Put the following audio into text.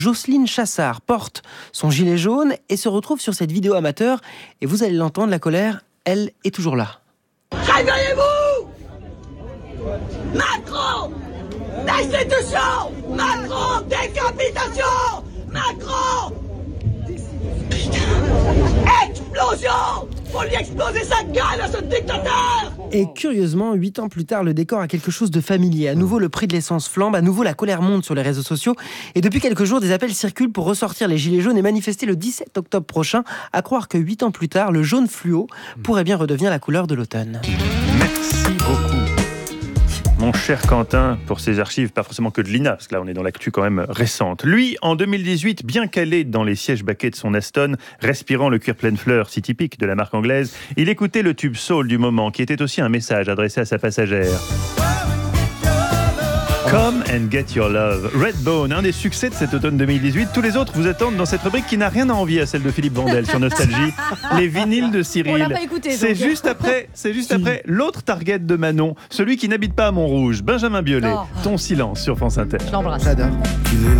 Jocelyne Chassard porte son gilet jaune et se retrouve sur cette vidéo amateur. Et vous allez l'entendre, la colère, elle est toujours là. Réveillez-vous! Macron! Destitution! Macron! Décapitation! Macron! Putain! Explosion! Faut lui exploser sa gueule à ce dictateur! Et curieusement, 8 ans plus tard, le décor a quelque chose de familier. À nouveau, le prix de l'essence flambe, à nouveau, la colère monte sur les réseaux sociaux. Et depuis quelques jours, des appels circulent pour ressortir les gilets jaunes et manifester le 17 octobre prochain. À croire que 8 ans plus tard, le jaune fluo pourrait bien redevenir la couleur de l'automne. Merci beaucoup, mon cher Quentin, pour ces archives, pas forcément que de l'INA, parce que là on est dans l'actu quand même récente. Lui, en 2018, bien calé dans les sièges baquets de son Aston, respirant le cuir pleine fleur, si typique de la marque anglaise, il écoutait le tube soul du moment, qui était aussi un message adressé à sa passagère. Come and get your love. Redbone, un des succès de cet automne 2018. Tous les autres vous attendent dans cette rubrique qui n'a rien à envier à celle de Philippe Vandel sur Nostalgie. Les vinyles de Cyril. On l'a pas écouté, C'est donc. juste après l'autre target de Manon, celui qui n'habite pas à Montrouge, Benjamin Biolay. Oh. Ton silence sur France Inter. Je l'embrasse. J'adore. Tu veux